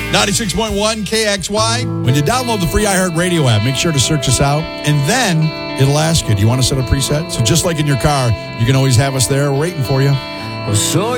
96.1 KXY. When you download the free iHeartRadio app, make sure to search us out. And then it'll ask you, do you want to set a preset? So just like in your car, you can always have us there waiting for you. So